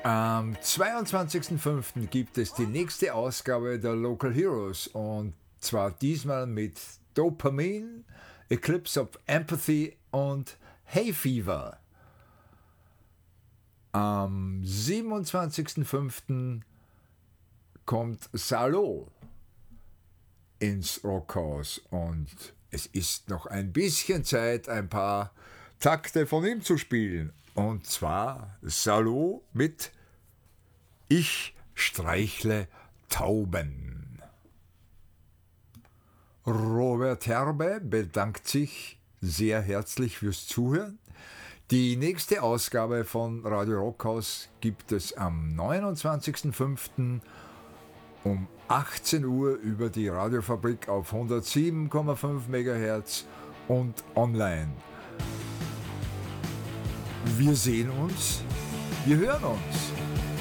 Am 22.05. gibt es die nächste Ausgabe der Local Heroes und zwar diesmal mit Dopamine, Eclipse of Empathy und Hay Fever. Am 27.05. kommt Salo ins Rockhaus und es ist noch ein bisschen Zeit, ein paar Takte von ihm zu spielen. Und zwar Salo mit Ich streichle Tauben. Robert Herbe bedankt sich sehr herzlich fürs Zuhören. Die nächste Ausgabe von Radio Rockhaus gibt es am 29.05. um 18 Uhr über die Radiofabrik auf 107,5 MHz und online. Wir sehen uns, wir hören uns.